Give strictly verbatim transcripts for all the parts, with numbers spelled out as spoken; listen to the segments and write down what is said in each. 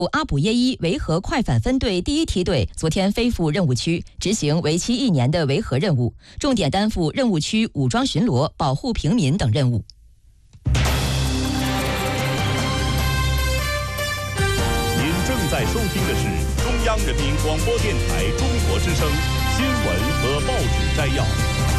阿卜耶伊维和快反分队第一梯队昨天飞赴任务区，执行为期一年的维和任务，重点担负任务区武装巡逻、保护平民等任务。 您正在收听的是中央人民广播电台中国之声新闻和报纸摘要。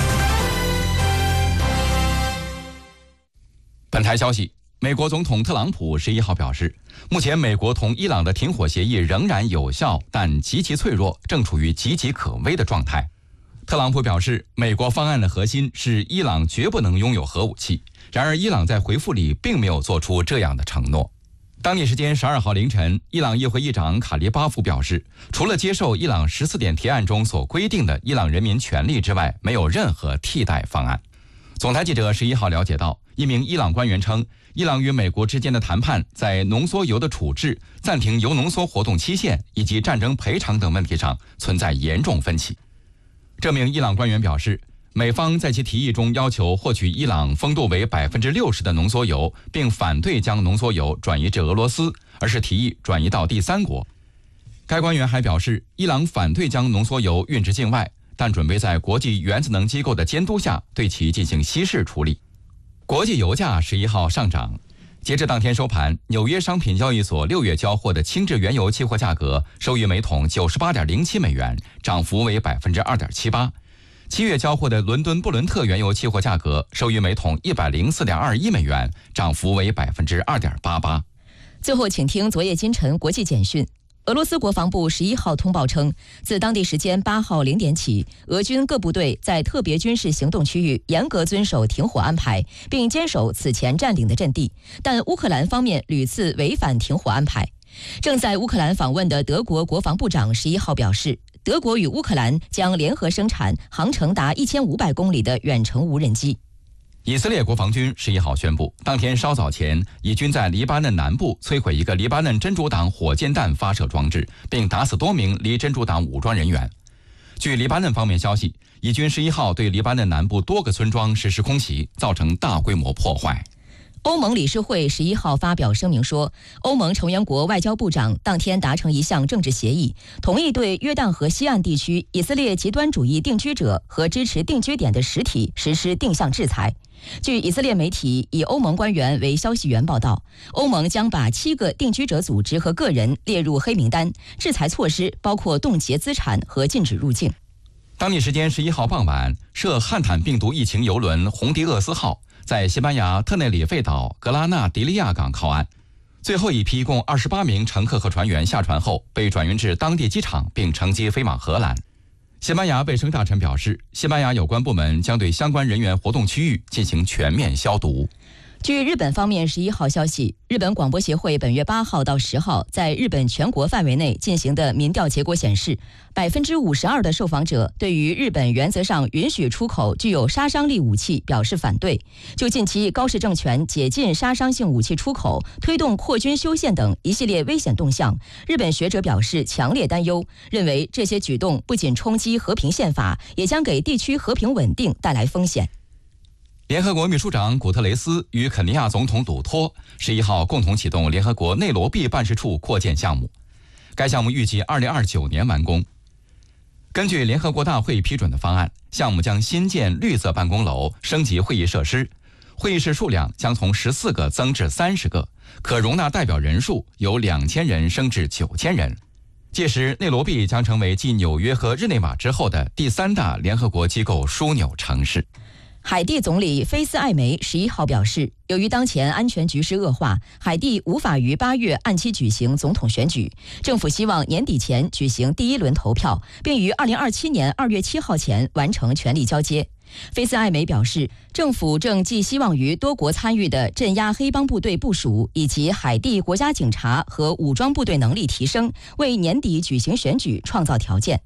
本台消息，美国总统特朗普十一号表示，目前美国同伊朗的停火协议仍然有效，但极其脆弱，正处于岌岌可危的状态。特朗普表示，美国方案的核心是伊朗绝不能拥有核武器，然而伊朗在回复里并没有做出这样的承诺。当地时间十二号凌晨，伊朗议会议长卡利巴夫表示，除了接受伊朗十四点提案中所规定的伊朗人民权利之外，没有任何替代方案。总台记者十一号了解到，一名伊朗官员称，伊朗与美国之间的谈判在浓缩铀的处置、暂停铀浓缩活动期限以及战争赔偿等问题上存在严重分歧。这名伊朗官员表示，美方在其提议中要求获取伊朗风度为百分之六十的浓缩铀，并反对将浓缩铀转移至俄罗斯，而是提议转移到第三国。该官员还表示，伊朗反对将浓缩铀运至境外，但准备在国际原子能机构的监督下对其进行稀释处理。国际油价十一号上涨，截至当天收盘，纽约商品交易所六月交货的轻质原油期货价格收于每桶九十八点零七美元，涨幅为百分之二点七八。七月交货的伦敦布伦特原油期货价格收于每桶一百零四点二一美元，涨幅为百分之二点八八。 最后，请听昨夜今晨国际简讯。俄罗斯国防部十一号通报称，自当地时间八号零点起，俄军各部队在特别军事行动区域严格遵守停火安排，并坚守此前占领的阵地，但乌克兰方面屡次违反停火安排。正在乌克兰访问的德国国防部长十一号表示，德国与乌克兰将联合生产航程达一千五百公里的远程无人机。 以色列国防军十一号宣布，当天稍早前，以军在黎巴嫩南部摧毁一个黎巴嫩真主党火箭弹发射装置，并打死多名黎真主党武装人员。据黎巴嫩方面消息，以军十一号对黎巴嫩南部多个村庄实施空袭，造成大规模破坏。 欧盟理事会十一号发表声明说，欧盟成员国外交部长当天达成一项政治协议，同意对约旦河西岸地区以色列极端主义定居者和支持定居点的实体实施定向制裁。据以色列媒体以欧盟官员为消息源报道，欧盟将把七个定居者组织和个人列入黑名单，制裁措施包括冻结资产和禁止入境。 当地时间十一号傍晚，涉汉坦病毒疫情邮轮红迪厄斯号在西班牙特内里费岛格拉纳迪利亚港靠岸，最后一批共二十八名乘客和船员下船后被转运至当地机场，并乘机飞往荷兰。西班牙卫生大臣表示，西班牙有关部门将对相关人员活动区域进行全面消毒。 据日本方面十一号消息，日本广播协会本月八号到十号在日本全国范围内进行的民调结果显示，百分之五十二的受访者对于日本原则上允许出口具有杀伤力武器表示反对。就近期高市政权解禁杀伤性武器出口、推动扩军修宪等一系列危险动向，日本学者表示强烈担忧，认为这些举动不仅冲击和平宪法，也将给地区和平稳定带来风险。 联合国秘书长古特雷斯与肯尼亚总统鲁托十一号共同启动联合国内罗毕办事处扩建项目，该项目预计二零二九年完工。根据联合国大会批准的方案，项目将新建绿色办公楼，升级会议设施，会议室数量将从十四个增至三十个，可容纳代表人数由两千人升至九千人。届时，内罗毕将成为继纽约和日内瓦之后的第三大联合国机构枢纽城市。 海地总理菲斯艾梅十一号表示，由于当前安全局势恶化，海地无法于八月按期举行总统选举。政府希望年底前举行第一轮投票，并于二零二七年二月七号前完成权力交接。菲斯艾梅表示，政府正寄希望于多国参与的镇压黑帮部队部署，以及海地国家警察和武装部队能力提升，为年底举行选举创造条件。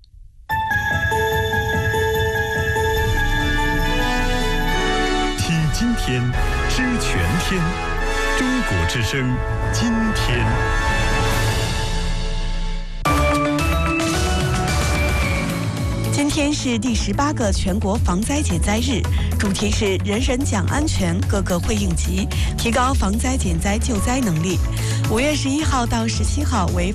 今天知全天，中国之声，今天。 今天天是第十八个全国防灾减灾日，主题是人人讲安全，个个会应急，提高防灾减灾救灾能力。五月十一号到十七号为